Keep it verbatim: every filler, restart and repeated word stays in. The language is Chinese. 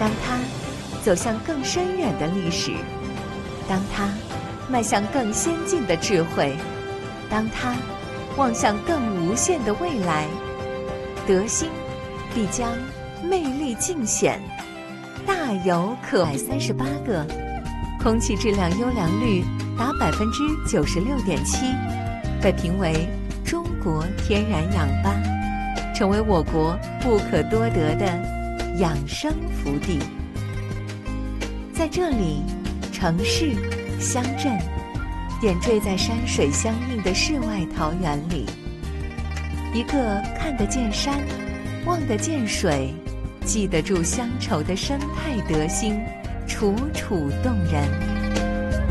当它走向更深远的历史，当它迈向更先进的智慧，当它望向更无限的未来，德兴必将魅力尽显，大有可为。三十八个，空气质量优良率达百分之九十六点七，被评为中国天然氧吧，成为我国不可多得的养生福地。在这里，城市、乡镇点缀在山水相映的世外桃源里，一个看得见山、望得见水、记得住乡愁的生态德兴，楚楚动人。